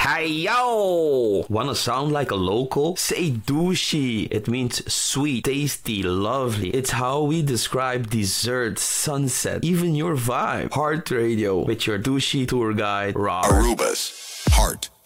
Hey yo! Wanna sound like a local? Say douchey. It means sweet, tasty, lovely. It's how we describe dessert, sunset, even your vibe. Heart Radio with your douchey tour guide, Rob. Aruba's Heart